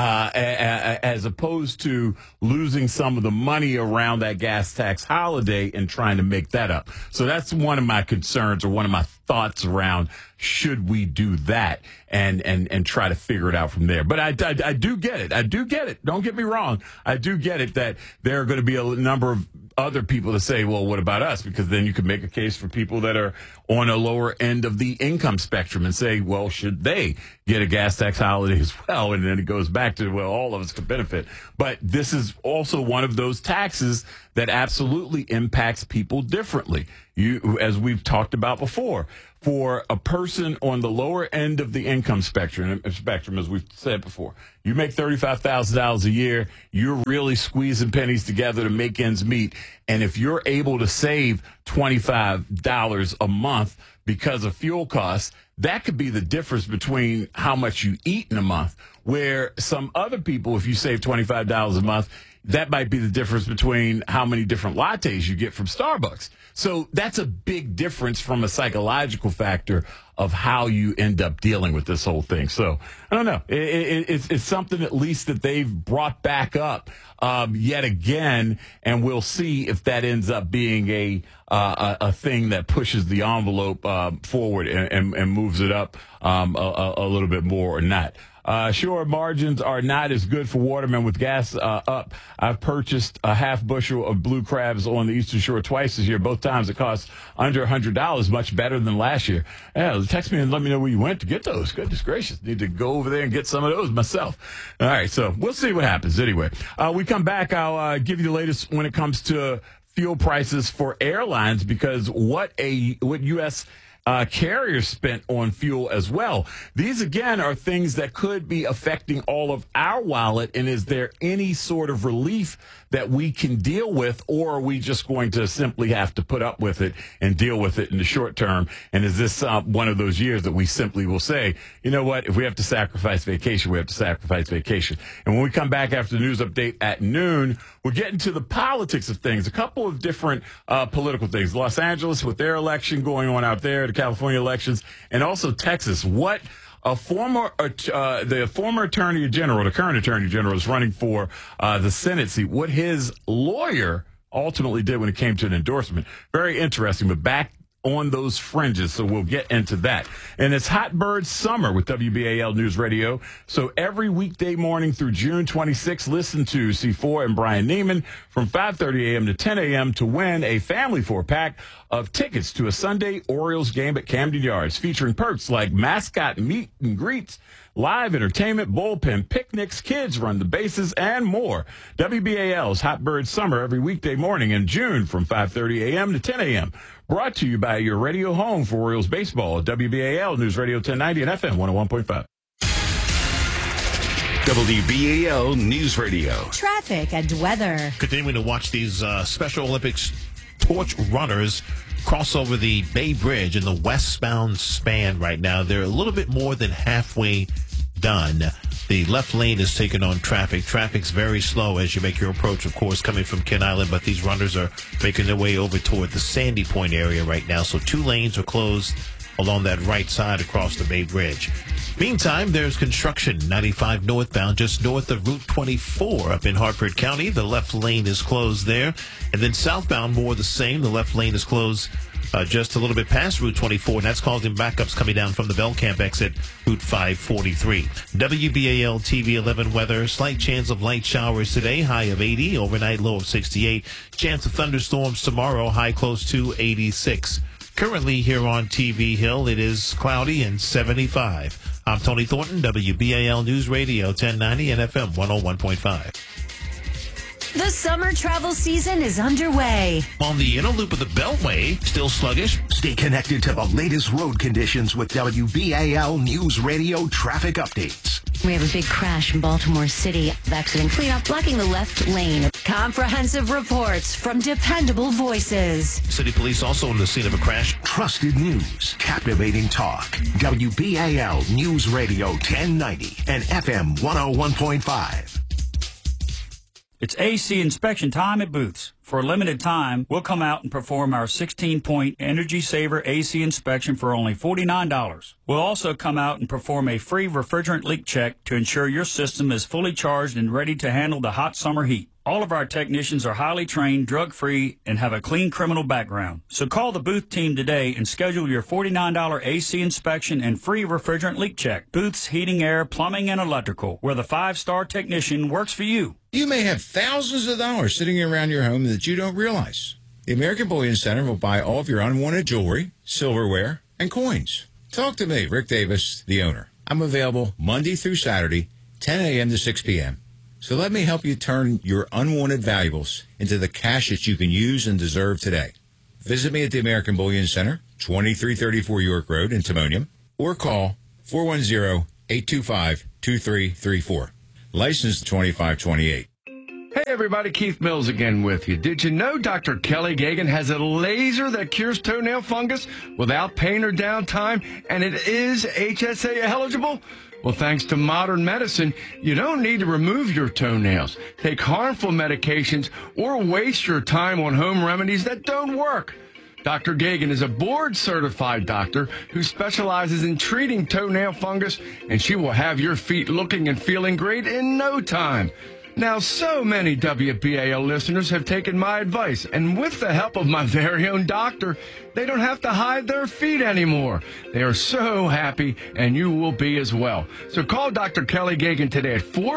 as opposed to losing some of the money around that gas tax holiday and trying to make that up? So that's one of my concerns, or one of my thoughts around should we do that and try to figure it out from there. But I do get it. I do get it. Don't get me wrong. I do get it that there are going to be a number of other people to say, well, what about us? Because then you could make a case for people that are on a lower end of the income spectrum and say, well, should they get a gas tax holiday as well? And then it goes back to, well, all of us could benefit. But this is also one of those taxes that absolutely impacts people differently. As we've talked about before, for a person on the lower end of the income spectrum, as we've said before, you make $35,000 a year, you're really squeezing pennies together to make ends meet. And if you're able to save $25 a month because of fuel costs, that could be the difference between how much you eat in a month. Where some other people, if you save $25 a month, that might be the difference between how many different lattes you get from Starbucks. So that's a big difference from a psychological factor of how you end up dealing with this whole thing. So I don't know. It's something at least that they've brought back up yet again, and we'll see if that ends up being a thing that pushes the envelope forward and moves it up a little bit more or not. Sure, margins are not as good for Waterman with gas up. I've purchased a half bushel of blue crabs on the Eastern Shore twice this year. Both times it cost under $100, much better than last year. Yeah, text me and let me know where you went to get those. Goodness gracious. Need to go over there and get some of those myself. All right, so we'll see what happens. Anyway, we come back. I'll give you the latest when it comes to fuel prices for airlines, because what U.S. Carriers spent on fuel as well. These, again, are things that could be affecting all of our wallet. And is there any sort of relief that we can deal with, or are we just going to simply have to put up with it and deal with it in the short term? And is this one of those years that we simply will say, you know what, if we have to sacrifice vacation, we have to sacrifice vacation? And when we come back after the news update at noon, we're getting to the politics of things, a couple of different political things. Los Angeles with their election going on out there, the California elections, and also Texas. What the former attorney general, the current attorney general, is running for the Senate seat. What his lawyer ultimately did when it came to an endorsement. Very interesting, but back on those fringes, so we'll get into that. And it's Hot Bird Summer with WBAL News Radio. So every weekday morning through June 26th, listen to C4 and Brian Neiman from 5:30 a.m. to 10 a.m. to win a family 4-pack of tickets to a Sunday Orioles game at Camden Yards, featuring perks like mascot meet and greets, live entertainment, bullpen picnics, kids run the bases, and more. WBAL's Hot Bird Summer every weekday morning in June from 5:30 a.m. to 10 a.m. Brought to you by your radio home for Orioles baseball, WBAL News Radio 1090 and FM 101.5. WBAL News Radio. Traffic and weather. Continuing to watch these Special Olympics torch runners cross over the Bay Bridge in the westbound span right now. They're a little bit more than halfway done. The left lane is taking on traffic. Traffic's very slow as you make your approach, of course, coming from Kent Island, but these runners are making their way over toward the Sandy Point area right now. So 2 lanes are closed along that right side across the Bay Bridge. Meantime, there's construction 95 northbound just north of Route 24 up in Hartford County. The left lane is closed there. And then southbound, more the same. The left lane is closed just a little bit past Route 24, and that's causing backups coming down from the Bellcamp exit, Route 543. WBAL TV 11 weather, slight chance of light showers today, high of 80, overnight low of 68. Chance of thunderstorms tomorrow, high close to 86. Currently here on TV Hill, it is cloudy and 75. I'm Tony Thornton, WBAL News Radio 1090 and FM 101.5. The summer travel season is underway. On the inner loop of the Beltway, still sluggish. Stay connected to the latest road conditions with WBAL News Radio traffic updates. We have a big crash in Baltimore City. Accident cleanup blocking the left lane. Comprehensive reports from dependable voices. City police also on the scene of a crash. Trusted news, captivating talk. WBAL News Radio 1090 and FM 101.5. It's AC inspection time at Booth's. For a limited time, we'll come out and perform our 16-point Energy Saver AC inspection for only $49. We'll also come out and perform a free refrigerant leak check to ensure your system is fully charged and ready to handle the hot summer heat. All of our technicians are highly trained, drug-free, and have a clean criminal background. So call the Booth team today and schedule your $49 AC inspection and free refrigerant leak check. Booth's Heating, Air, Plumbing, and Electrical, where the 5-star technician works for you. You may have thousands of dollars sitting around your home that you don't realize. The American Bullion Center will buy all of your unwanted jewelry, silverware, and coins. Talk to me, Rick Davis, the owner. I'm available Monday through Saturday, 10 a.m. to 6 p.m. So let me help you turn your unwanted valuables into the cash that you can use and deserve today. Visit me at the American Bullion Center, 2334 York Road in Timonium, or call 410-825-2334. Licensed 2528. Hey everybody, Keith Mills again with you. Did you know Dr. Kelly Gagan has a laser that cures toenail fungus without pain or downtime, and it is HSA eligible? Well, thanks to modern medicine, you don't need to remove your toenails, take harmful medications, or waste your time on home remedies that don't work. Dr. Gagan is a board-certified doctor who specializes in treating toenail fungus, and she will have your feet looking and feeling great in no time. Now, so many WBAL listeners have taken my advice, and with the help of my very own doctor, they don't have to hide their feet anymore. They are so happy, and you will be as well. So call Dr. Kelly Gagan today at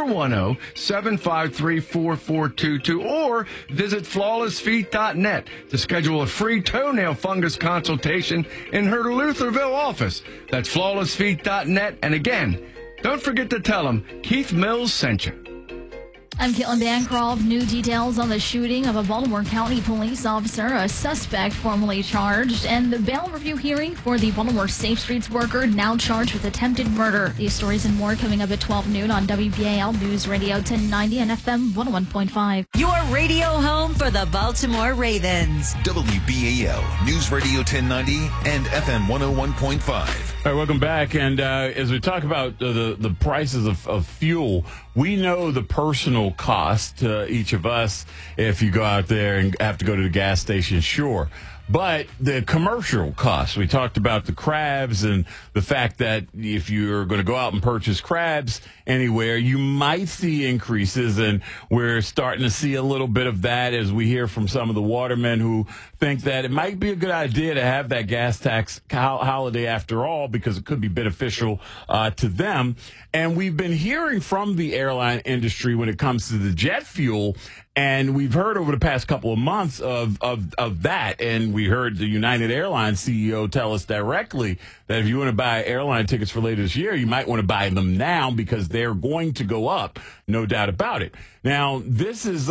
410-753-4422 or visit flawlessfeet.net to schedule a free toenail fungus consultation in her Lutherville office. That's flawlessfeet.net. And again, don't forget to tell them Keith Mills sent you. I'm Caitlin Bancroft. New details on the shooting of a Baltimore County police officer, a suspect formerly charged, and the bail review hearing for the Baltimore Safe Streets worker now charged with attempted murder. These stories and more coming up at 12 noon on WBAL News Radio 1090 and FM 101.5. Your radio home for the Baltimore Ravens. WBAL News Radio 1090 and FM 101.5. All right, welcome back. And as we talk about the prices of fuel, we know the personal cost to each of us if you go out there and have to go to the gas station, sure. But the commercial costs, we talked about the crabs and the fact that if you're going to go out and purchase crabs anywhere, you might see increases. And we're starting to see a little bit of that as we hear from some of the watermen who think that it might be a good idea to have that gas tax holiday after all, because it could be beneficial to them. And we've been hearing from the airline industry when it comes to the jet fuel. And we've heard over the past couple of months of that. And we heard the United Airlines CEO tell us directly that if you want to buy airline tickets for later this year, you might want to buy them now because they're going to go up, no doubt about it. Now, this is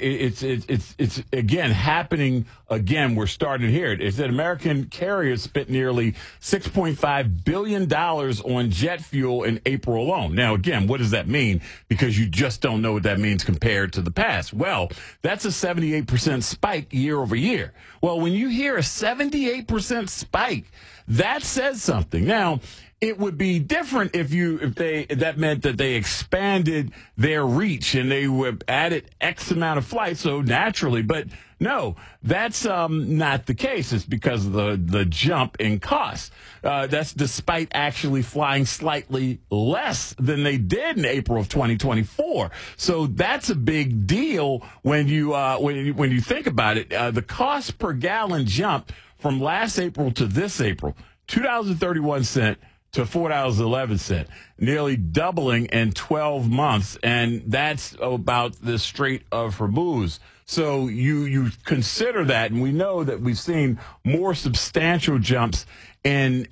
it's again happening again. We're starting to hear it. It's that American carriers spent nearly $6.5 billion on jet fuel in April alone. Now, again, what does that mean? Because you just don't know what that means compared to the past. Well, that's a 78% spike year over year. Well, when you hear a 78% spike, that says something. Now, it would be different if that meant that they expanded their reach and they would added X amount of flights. So naturally, but no, that's not the case. It's because of the jump in cost. That's despite actually flying slightly less than they did in April of 2024. So that's a big deal when you think about it. The cost per gallon jump from last April to this April, $2.31 to $4.11, nearly doubling in 12 months. And that's about the Strait of Hormuz. So you consider that, and we know that we've seen more substantial jumps in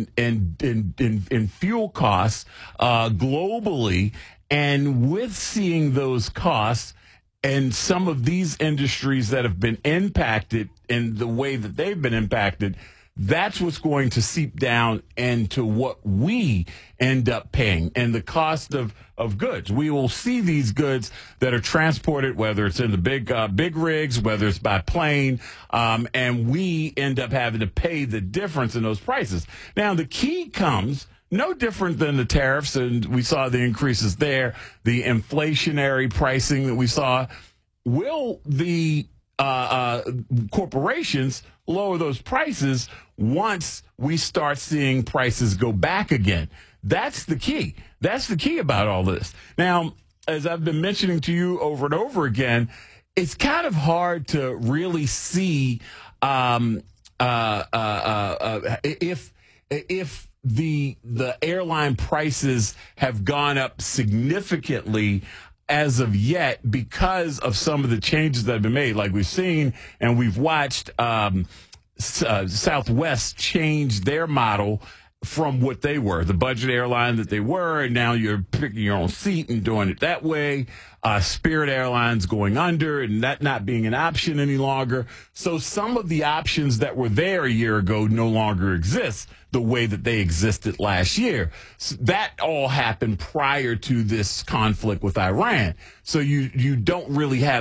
fuel costs globally. And with seeing those costs and some of these industries that have been impacted in the way that they've been impacted, that's what's going to seep down into what we end up paying and the cost of goods. We will see these goods that are transported, whether it's in the big rigs, whether it's by plane, and we end up having to pay the difference in those prices. Now, the key comes no different than the tariffs, and we saw the increases there, the inflationary pricing that we saw. Will the corporations lower those prices once we start seeing prices go back again? That's the key. That's the key about all this. Now, as I've been mentioning to you over and over again, it's kind of hard to really see if the airline prices have gone up significantly as of yet because of some of the changes that have been made. Like we've seen and we've watched Southwest change their model from what they were, the budget airline that they were, and now you're picking your own seat and doing it that way. Spirit Airlines going under and that not being an option any longer. So some of the options that were there a year ago no longer exist the way that they existed last year. So that all happened prior to this conflict with Iran. So you don't really have